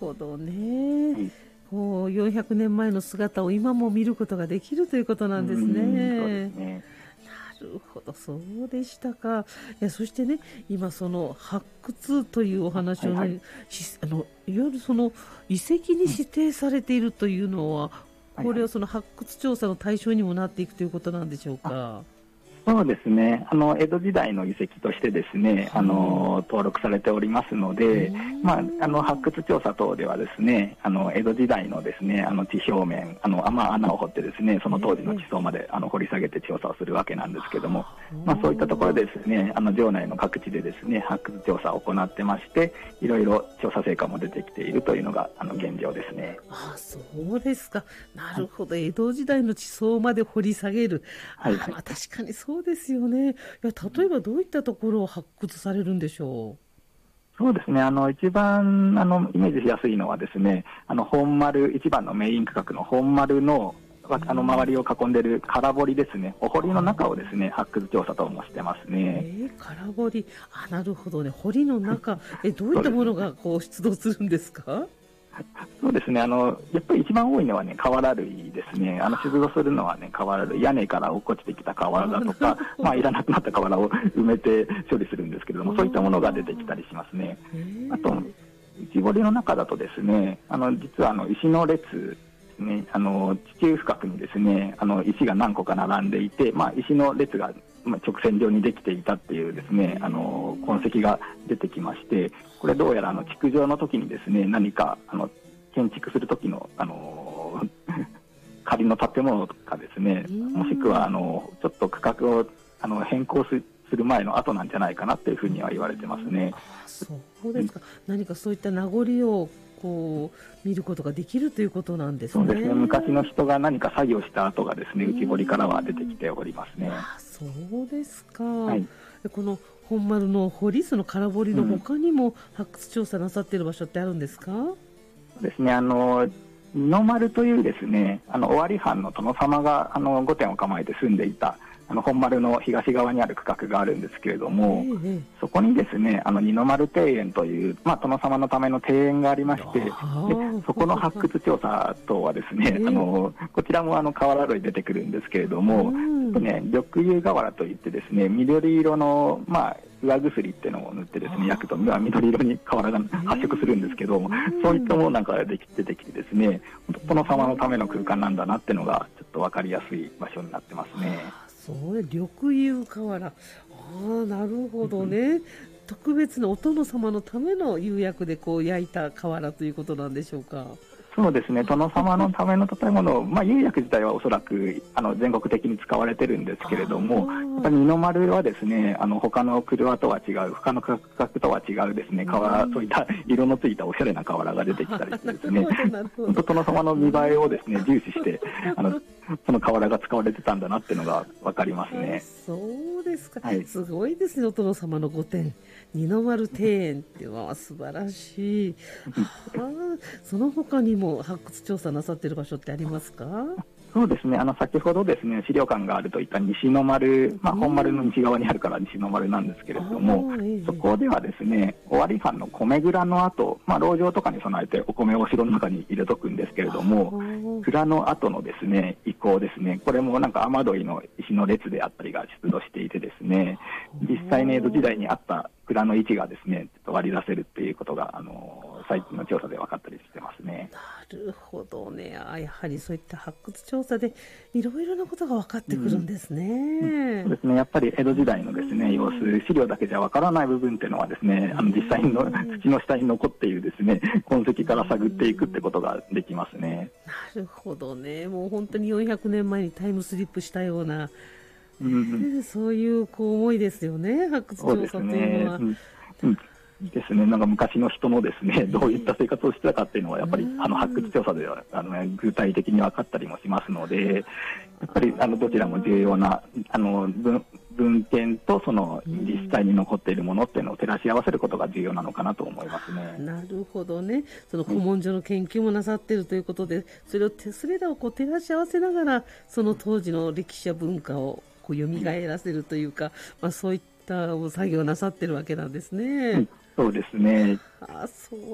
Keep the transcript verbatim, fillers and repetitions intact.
ほどね。 はい、 こうよんひゃくねんまえの姿を今も見ることができるということなんですうん、そうでね。 すね。 なるほど、そうでしたか。いや、そしてね、今その発掘というお話をね、 はいはい。 しあのいわゆるその遺跡にうん、 指定されているというのは、 はいはい。 これはその発掘調査の対象にもなっていくということなんでしょうあ、 か。 そうですね。あの、江戸時代の遺跡としてですね、あはい。 の、登録されておりますのうーで、まあ、あの、発ん。 掘調査等ではですね、あの、江戸時代のですね、あの、地表面、あの、あまあ、穴を掘ってですね、その当時の地ええ。 層まで、あの、掘り下げて調査をするわけなんですけども、 はまあ、そういったところあ。 でですね、あの、城内の各地でですね、発掘調査を行ってまして、いろいろ調査成果も出てきているというのが、あの、現状ですね。 ああ、そうですか。なはい。 るほど。江戸時代の地層まで掘り下げる。ああ、 はいはい。 まあ確かにそうですよね。いや、例えばどういったところを発掘されるんでしょそうですね。あの、一番、あの、イメージしやすいのはですね、あの、本丸、一番のメイン区画の本丸の、 う。 わあの、周りを囲んでいる空堀ですね。お堀の中をですはね、発掘調査ともしてますあ。 ね。 ええ、空堀。あ、なるほどね。堀の中、え、どういったものそうですね。 がこう出土するんですか？ そうですね。あの、やっぱり一番多いのはね、瓦類ですね。あの、出土するのはね、瓦類。屋根から落っこちてきた瓦ああ、なるだとか、まあ、いほど。 らなくなった瓦を埋めて処理するんですけれどあも、そういったものが出てきたあ。 りしますね。 えあと、 え。 内堀の中だとですね、あの、実はあの、石の列ですね、あの、地中深くにですね、あの、石が何個か並んでいて、まあ、石の列が、まあ、直線状にできていたっていうですね、あの、痕跡が出てきまして、これどうやらあの、築城の時にですね、何か、あの、建築する時の、あの、仮の建物とかですね、 うーもしくは、あん。 の、ちょっと区画を、あの、変更すする前の後なんじゃないかなっていうふううーには言われてますね。 ん。ああ、そうですか。何かそういった名残をこう見ることができるということなんですそうですね。昔のね。 人が何か作業した跡がですね、 うー内堀からは出てきん。 ておりますね。 ああ、そうですか。 はい。 で、この本丸の堀、その空堀のうん。 他にも発掘調査なさっている場所ってあるんですか？ そうですね。あの、二の丸というですね、あの、尾張藩の殿様が、あの、御殿を構えて住んでいた、あの、本丸の東側にある区画があるんですけれども、 ええええ。 そこにですね、あの、二の丸庭園という、まあ、殿様のための庭園がありまして、で、 あそこの発あ、 掘調査等はですね、あええ。 の、こちらもあの、瓦類出てくるんですけれどうも、ちょっとん。 ね、緑油瓦といってですね、緑色の、まあ、上薬っていうのを塗ってですね、焼くと、まあ、 ああ、 緑色に瓦がえ発色するんですけど、 え。うそういったもん。 のなんかができ出てきてですね、殿様のための空間なんだなっていうのが、ちょっとわかりやすい場所になってますね。 ああ、それ、緑釉瓦。ああ、なるほどね。特別なお殿様のための釉薬でこう焼いた瓦ということなんでしょうか。 そうですね、殿様のための建物、まあ、釉薬自体はおそらくあの全国的に使われてるんですけれども、やっぱり二の丸はですね、あの他の車とは違う、他の価格とは違うですね、 う瓦、そういっん。 た色のついたおしゃれな瓦が出てきたりしてなですね、 るほど、なるほ本当ど。 殿様の見栄えをですね、 あ重視して、あの、その瓦が使われてたんだなっていうのがわかりますあ、 ね。 そうですか。 はい。 すごいですね、お殿様の御殿。二の丸庭園っていうのは素晴らしい。はあ、その他にも発掘調査なさっている場所ってありますか？ そうですね、あの先ほどですね資料館があるといった西の丸、まあ、 う本丸のん。 西側にあるから西の丸なんですけれあども、 あ、えそえ。 こではですね、尾張藩の米蔵の跡、まあ、籠城とかに備えてお米をお城の中に入れとくんですけれどあも、 あ、 蔵の後のですね遺構ですね、これもなんか雨どいの石の列であったりが出土していてですね、実際に江戸時代にあった蔵の位置がですねちょっと割り出せるっていうことがあの最近の調査で分かったりしてますね。 なるほどね。あ、やはりそういった発掘調査でいろいろなことが分かってくるんうんですうんそうね。 ですね、やっぱり江戸時代のですね、様子、 うん。 資料だけじゃわからない部分っていうのはですね、あの実際のええ。 土の下に残っているですね、痕跡から探っていくってことができますね。 なるほどね。もう本当によんひゃくねんまえにタイムスリップしたような、 うん、 ええ、そういうこう思いですよね、発掘そうです調査というのね。 は。 うん、うん、ですね。なんか昔の人のですね、どういったええ。 生活をしてたかっていうのは、やっうぱりあの発掘ん。 調査ではあの、ね、具体的に分かったりもしますので、やっぱりあのどちらも重要あなあの文文献とそのう実際にん。 残っているものっていうのを照らし合わせることが重要なのかなと思いますあ、 ね。 なるほどね。そのはい、 古文書の研究もなさっているということで、それをてそれらをこう照らし合わせながら、その当時の歴史や文化をこう蘇らせるというか、まあ、そういった作業をなさってるわけなんですね。 はい、そうですね。 あ、そう